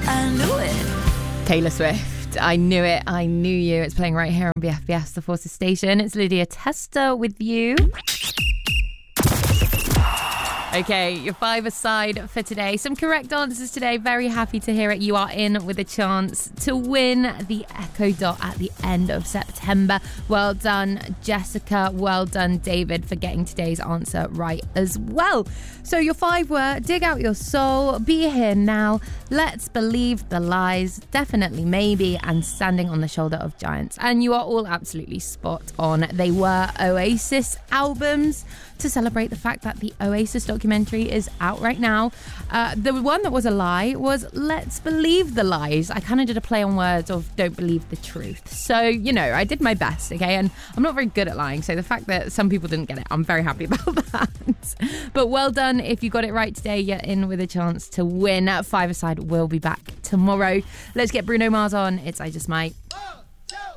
I knew it. Taylor Swift, I knew it, I knew you. It's playing right here on BFBS, the Forces Station. It's Lydia Tester with you. Okay, your five-a-side for today. Some correct answers today. Very happy to hear it. You are in with a chance to win the Echo Dot at the end of September. Well done, Jessica. Well done, David, for getting today's answer right as well. So your five were: dig out your soul, be here now, let's believe the lies, definitely maybe, and standing on the shoulder of giants. And you are all absolutely spot on. They were Oasis albums, to celebrate the fact that the Oasis documentary is out right now. The one that was a lie was Let's Believe the Lies. I kind of did a play on words of don't believe the truth. So, you know, I did my best, okay? And I'm not very good at lying, so the fact that some people didn't get it, I'm very happy about that. But well done. If you got it right today, you're in with a chance to win. Five-a-side will be back tomorrow. Let's get Bruno Mars on. It's I Just Might.